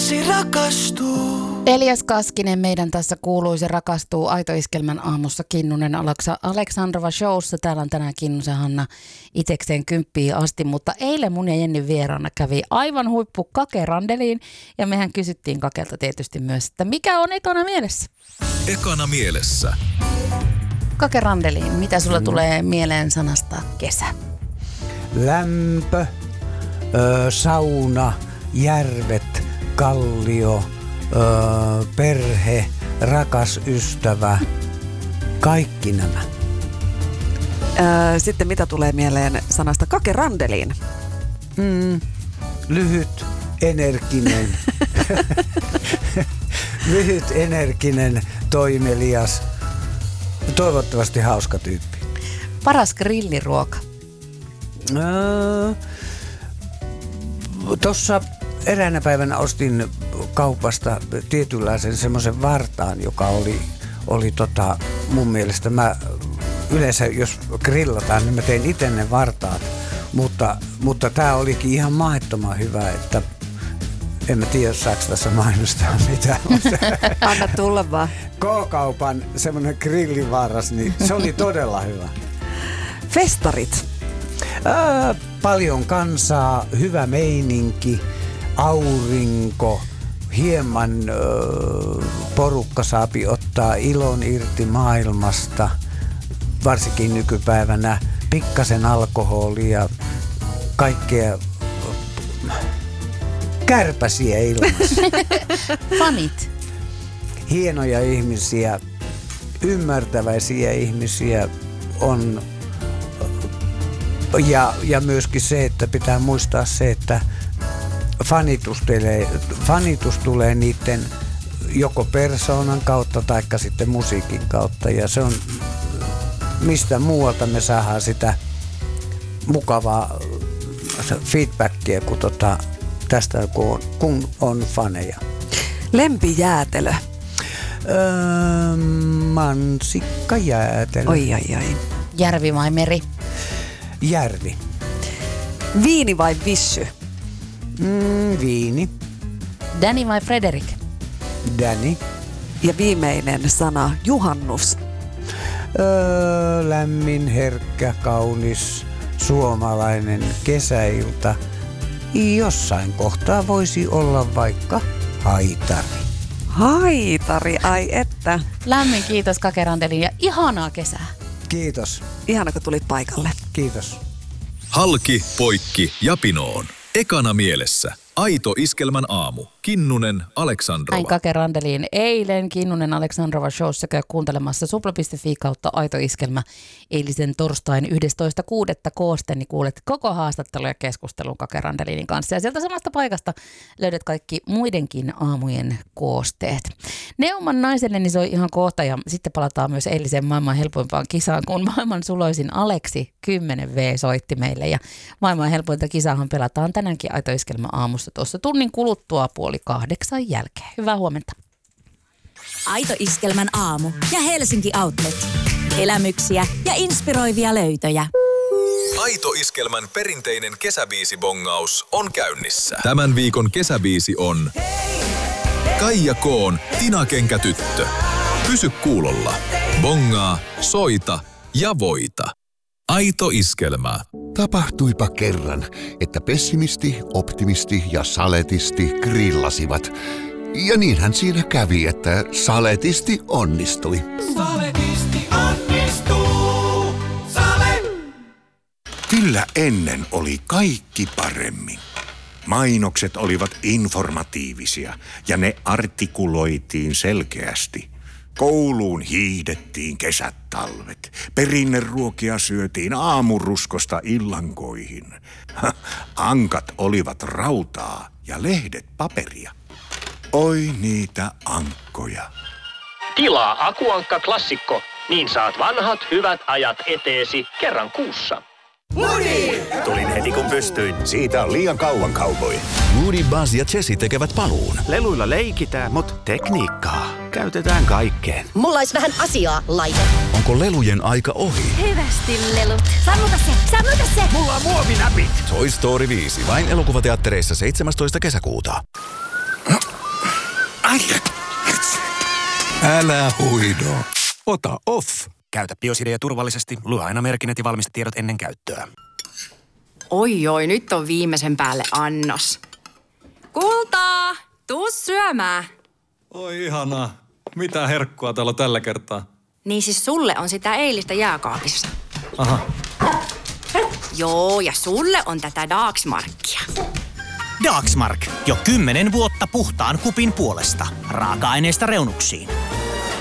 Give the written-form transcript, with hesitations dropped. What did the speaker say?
kuuluisi rakastua. Elias Kaskinen meidän tässä kuuluisi rakastuu Aito Iskelmän aamussa Kinnunen Aleksandrova showssa. Täällä on tänään Kinnusen Hanna itekseen 10 asti, mutta eilen mun ja Jennin vieraana kävi aivan huippu Kake Randeliin ja mehän kysyttiin Kakelta tietysti myös, että mikä on ekana mielessä? Ekana mielessä. Kake Randeliin, mitä sulla tulee mieleen sanasta kesä? Lämpö, sauna, järvet, kallio, perhe, rakas ystävä, kaikki nämä. Sitten mitä tulee mieleen sanasta Kake Randeliin? Lyhyt, energinen, toimelias, toivottavasti hauska tyyppi. Paras grilliruoka? Tuossa eräänä päivänä ostin kaupasta tietynlaisen semmoisen vartaan, joka oli mun mielestä, mä yleensä jos grillataan, niin mä tein itse ne vartaat, mutta tää olikin ihan mahdottoman hyvä, että en mä tiedä, saako tässä mainostaa mitään. Anna tulla vaan. K-kaupan semmoinen grillivarras, niin se oli todella hyvä. Festarit. Paljon kansaa, hyvä meininki, aurinko, hieman porukka saapi ottaa ilon irti maailmasta, varsinkin nykypäivänä, pikkasen alkoholia, kaikkea kärpäsiä ilmassa. Fanit. Hienoja ihmisiä, ymmärtäväisiä ihmisias on. Ja myöskin se, että pitää muistaa se, että fanitus tulee niiden joko persoonan kautta tai sitten musiikin kautta. Ja se on, mistä muualta me saadaan sitä mukavaa feedbackia kuin tästä, kun on faneja. Lempijäätelö. Mansikkajäätelö. Oi. Järvi vai meri? Järvi. Viini vai vissy? Viini. Danny vai Frederik? Danny. Ja viimeinen sana, juhannus. Lämmin, herkkä, kaunis, suomalainen kesäilta. Jossain kohtaa voisi olla vaikka haitari. Haitari, ai että. Lämmin kiitos Kake Randeliin ja ihanaa kesää. Kiitos. Ihana, kun tulit paikalle. Kiitos. Halki, poikki ja pinoon. Ekana mielessä. Aito Iskelmän aamu. Kinnunen, Aleksandrova. Näin Kake Randeliin eilen Kinnunen Aleksandrova showssa käy kuuntelemassa supla.fi kautta Aito Iskelmä eilisen torstain 11.6. kooste, niin kuulet koko haastattelu ja keskustelun Kake Randelinin kanssa. Ja sieltä samasta paikasta löydät kaikki muidenkin aamujen koosteet. Neuman naiselleni soi ihan kohta ja sitten palataan myös eiliseen maailman helpoimpaan kisaan, kun maailman suloisin Aleksi 10V soitti meille. Ja maailman helpointa kisaahan pelataan tänäänkin Aito Iskelmä aamussa tuossa tunnin kuluttua 7:30 jälkeen. Hyvää huomenta. Aito Iskelmän aamu ja Helsinki Outlet. Elämyksiä ja inspiroivia löytöjä. Aito Iskelmän perinteinen kesäbiisibongaus on käynnissä. Tämän viikon kesäbiisi on Kaija Koon Tina-kenkätyttö. Pysy kuulolla. Bongaa, soita ja voita. Aito Iskelmä. Tapahtuipa kerran, että pessimisti, optimisti ja saletisti grillasivat. Ja niinhän siinä kävi, että saletisti onnistui. Saletisti onnistuu. Sale! Kyllä ennen oli kaikki paremmin. Mainokset olivat informatiivisia ja ne artikuloitiin selkeästi. Kouluun hiihdettiin kesät talvet. Perinneruokia syötiin aamuruskosta illankoihin. Ankat olivat rautaa ja lehdet paperia. Oi niitä ankkoja. Tilaa Akuankka Klassikko, niin saat vanhat hyvät ajat eteesi kerran kuussa. Woody! Tulin heti kun pystyin. Siitä on liian kauan cowboy. Woody, Buzz ja Jessie tekevät paluun. Leluilla leikitään, mutta tekniikkaa käytetään kaikkeen. Mulla olisi vähän asiaa, laite. Onko lelujen aika ohi? Hyvästi, lelut. Sammuta se! Mulla on muovinäpit. Toy Story 5, vain elokuvateattereissa 17. kesäkuuta. Ai. Älä huido. Ota off. Käytä Biosidea turvallisesti. Lue aina merkinnät ja valmistetiedot ennen käyttöä. Oi, nyt on viimeisen päälle annos. Kultaa, tuu syömään. Oi ihanaa. Mitä herkkua täällä tällä kertaa? Niin siis sulle on sitä eilistä jääkaapissa. Aha. Joo, ja sulle on tätä Dagsmarkia. Dagsmark. Jo 10 vuotta puhtaan kupin puolesta. Raaka-aineista reunuksiin.